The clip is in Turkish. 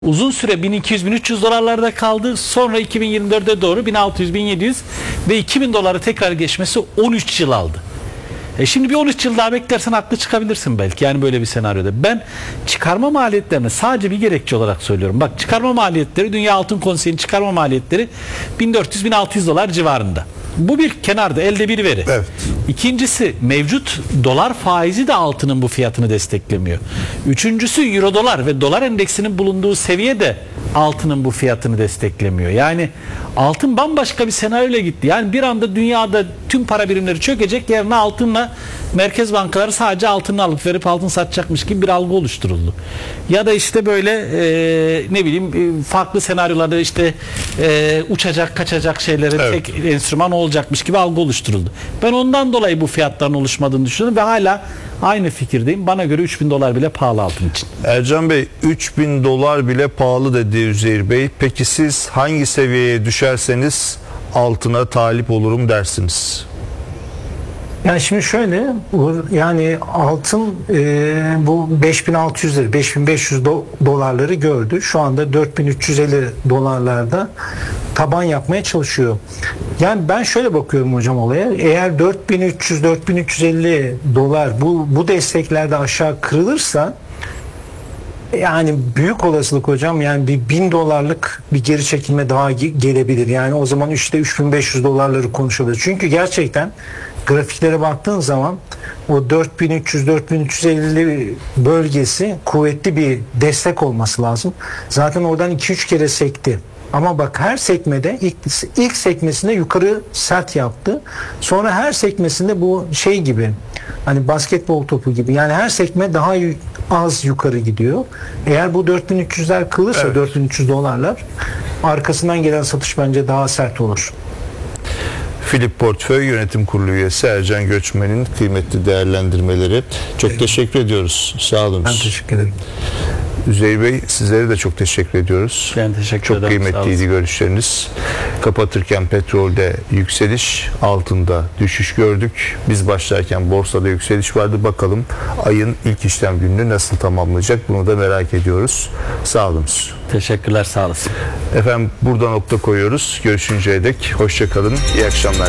Uzun süre 1200-1300 dolarlarda kaldı. Sonra 2024'e doğru 1600-1700 ve 2000 doları tekrar geçmesi 13 yıl aldı. Şimdi bir 13 yıl daha beklersen haklı çıkabilirsin belki. Yani böyle bir senaryoda. Ben çıkarma maliyetlerini sadece bir gerekçe olarak söylüyorum. Bak, çıkarma maliyetleri, Dünya Altın Konseyi'nin çıkarma maliyetleri 1400-1600 dolar civarında. Bu bir kenarda, elde bir veri. Evet. İkincisi, mevcut dolar faizi de altının bu fiyatını desteklemiyor. Üçüncüsü, euro dolar ve dolar endeksinin bulunduğu seviye de altının bu fiyatını desteklemiyor. Yani altın bambaşka bir senaryoyla gitti. Yani bir anda dünyada tüm para birimleri çökecek, yerine altınla merkez bankaları sadece altını alıp verip altın satacakmış gibi bir algı oluşturuldu. Ya da işte böyle ne bileyim farklı senaryolarda işte uçacak kaçacak şeyleri tek enstrüman olacakmış gibi algı oluşturuldu. Ben ondan dolayı bu fiyatların oluşmadığını düşünüyorum ve hala aynı fikirdeyim. Bana göre 3000 dolar bile pahalı altın için. Ercan Bey, 3000 dolar bile pahalı dedi Üzeyir Bey. Peki siz hangi seviyeye düşerseniz altına talip olurum dersiniz? Yani şimdi şöyle, yani altın bu 5600 lira, 5500 dolarları gördü. Şu anda 4350 dolarlarda taban yapmaya çalışıyor. Yani ben şöyle bakıyorum hocam olaya. Eğer 4300-4350 dolar bu desteklerde aşağı kırılırsa, yani büyük olasılık hocam, yani bir 1000 dolarlık bir geri çekilme daha gelebilir. Yani o zaman 3500 dolarları konuşulur. Çünkü gerçekten grafiklere baktığın zaman o 4300-4350 bölgesi kuvvetli bir destek olması lazım. Zaten oradan 2-3 kere sekti. Ama bak, her sekmede ilk sekmesinde yukarı sert yaptı. Sonra her sekmesinde bu şey gibi, hani basketbol topu gibi, yani her sekme daha az yukarı gidiyor. Eğer bu 4300'ler kılırsa, 4300 dolarlar, arkasından gelen satış bence daha sert olur. Philip Portföy Yönetim Kurulu üyesi Ercan Göçmen'in kıymetli değerlendirmeleri. Çok teşekkür ediyoruz. Sağ olun. Ben teşekkür ederim. Üzeyir Bey, sizlere de çok teşekkür ediyoruz. Ben teşekkür çok ederim. Çok kıymetliydi görüşleriniz. Kapatırken petrolde yükseliş, altında düşüş gördük. Biz başlarken borsada yükseliş vardı. Bakalım ayın ilk işlem gününü nasıl tamamlayacak, bunu da merak ediyoruz. Sağ olun. Teşekkürler, sağ olasın. Efendim, burada nokta koyuyoruz. Görüşünceye dek hoşça kalın. İyi akşamlar.